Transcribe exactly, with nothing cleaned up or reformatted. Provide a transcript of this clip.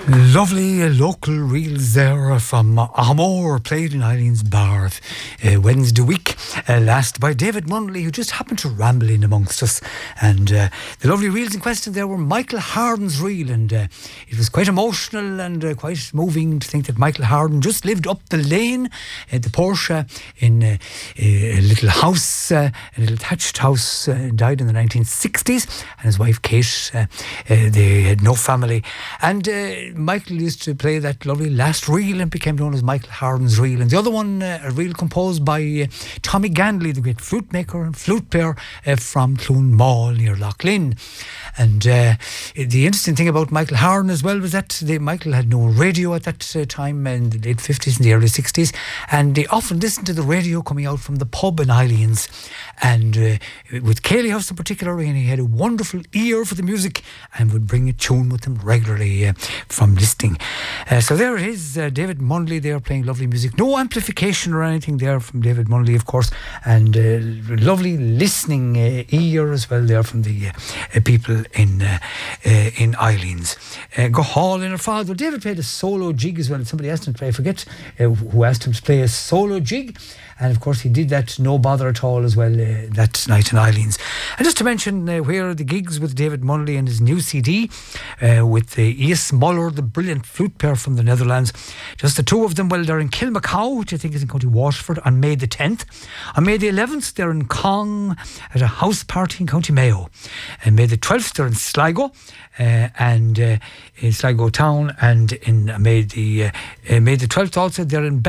Lovely uh, local reels there from uh, Amor, played in Eileen's Bar uh, Wednesday week, uh, last by David Munley, who just happened to ramble in amongst us. And uh, the lovely reels in question there were Michael Harden's reel, and uh, it was quite emotional and uh, quite moving to think that Michael Harden just lived up the lane at the Porsche in uh, a little house, uh, a little thatched house, uh, died in the nineteen sixties, and his wife Kate, uh, uh, they had no family. And uh, Michael used to play that lovely last reel and became known as Michael Harden's reel. And the other one, uh, a reel composed by uh, Tommy Ganley, the great flute maker and flute player uh, from Cloon Mall near Loughlin. And uh, the interesting thing about Michael Harden as well was that they, Michael had no radio at that uh, time in the late fifties and the early sixties, and they often listened to the radio coming out from the pub in Eileen's, and uh, with Cayley House in particular, and he had a wonderful ear for the music and would bring a tune with him regularly uh, from listening. Uh, so there it is, uh, David Munley there playing lovely music. No amplification or anything there from David Munley, of course, and uh, lovely listening uh, ear as well there from the uh, people in uh, uh, in Eileen's. Uh, Go Hall in her father. David played a solo jig as well. Somebody asked him to play, I forget uh, who asked him to play a solo jig. And of course he did that no bother at all as well uh, that night in Eileen's. And just to mention uh, where are the gigs with David Munley and his new C D uh, with uh, Ias Muller, the brilliant flute player from the Netherlands. Just the two of them. Well, they're in Kilmacow, which I think is in County Waterford, on May the tenth. On May the eleventh they're in Cong at a house party in County Mayo. And May the twelfth they're in Sligo uh, and uh, in Sligo town, and in uh, May the uh, uh, May the twelfth also they're in